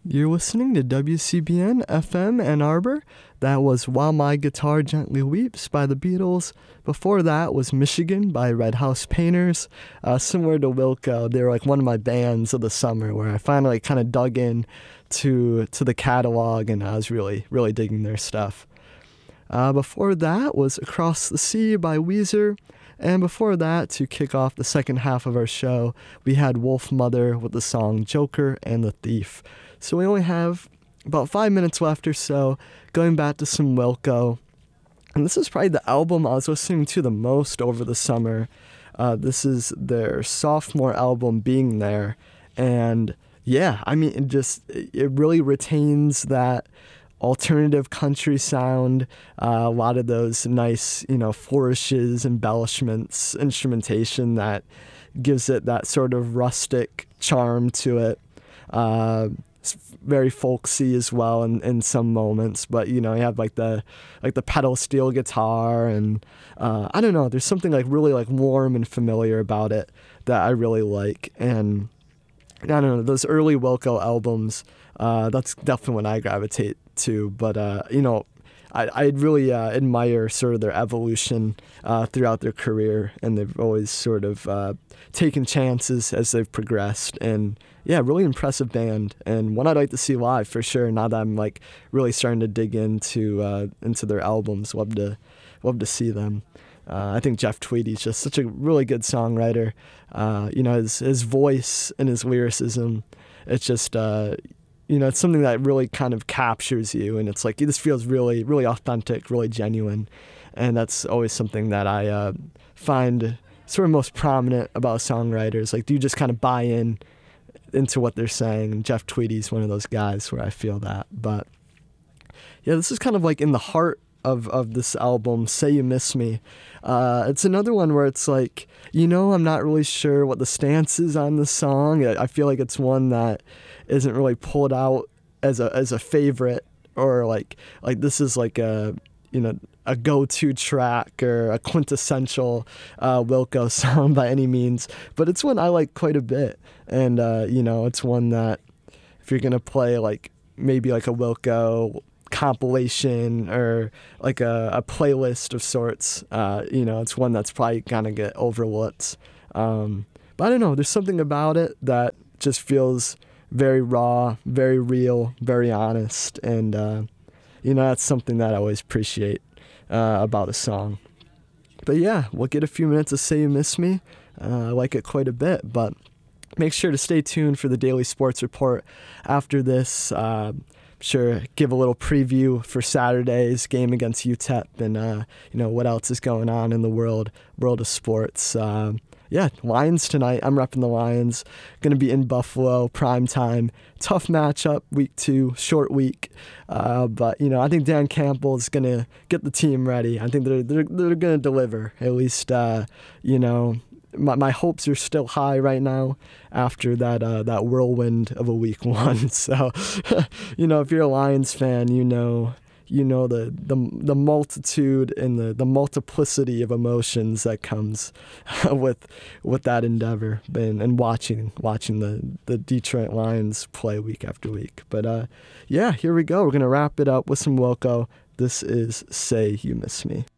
You're listening to WCBN FM Ann Arbor. That was While My Guitar Gently Weeps by the Beatles. Before that was Michigan by Red House Painters. Similar to Wilco, they were like one of my bands of the summer where I finally kind of dug in to the catalog, and I was really, really digging their stuff. Before that was Across the Sea by Weezer. And before that, to kick off the second half of our show, we had Wolfmother with the song Joker and the Thief. So we only have about 5 minutes left or so, going back to some Wilco. And this is probably the album I was listening to the most over the summer. This is their sophomore album, Being There. And yeah, I mean, it really retains that alternative country sound, a lot of those nice, flourishes, embellishments, instrumentation that gives it that sort of rustic charm to it. It's very folksy as well in some moments, but you have like the pedal steel guitar, and I don't know, there's something like really like warm and familiar about it that I really like. And I don't know, those early Wilco albums, that's definitely what I gravitate to. But I really admire sort of their evolution throughout their career, and they've always sort of taken chances as they've progressed. And yeah, really impressive band, and one I'd like to see live for sure. Now that I'm like really starting to dig into their albums, love to see them. I think Jeff Tweedy's just such a really good songwriter. His voice and his lyricism, it's just it's something that really kind of captures you, and it's like this feels really, really authentic, really genuine, and that's always something that I find sort of most prominent about songwriters. Like, do you just kind of buy into what they're saying? And Jeff Tweedy's one of those guys where I feel that. But yeah, this is kind of like in the heart of this album, Say You Miss Me. It's another one where it's like, I'm not really sure what the stance is on the song. I feel like it's one that isn't really pulled out as a favorite, or like this is like a go-to track or a quintessential Wilco song by any means, but it's one I like quite a bit. And it's one that if you're gonna play like maybe like a Wilco compilation or like a playlist of sorts, it's one that's probably gonna get overlooked. But I don't know, there's something about it that just feels very raw, very real, very honest, and that's something that I always appreciate about a song. But yeah, we'll get a few minutes of Say You Miss Me. I like it quite a bit, but make sure to stay tuned for the Daily Sports Report after this. Sure, give a little preview for Saturday's game against UTEP, and what else is going on in the world of sports. Lions tonight. I'm repping the Lions. Going to be in Buffalo, prime time. Tough matchup, week 2, short week. But I think Dan Campbell is going to get the team ready. I think they're going to deliver. At least, my hopes are still high right now after that whirlwind of a week 1. So, if you're a Lions fan, the multitude and the multiplicity of emotions that comes with that endeavor, and watching the Detroit Lions play week after week. But here we go. We're gonna wrap it up with some Wilco. This is Say You Miss Me.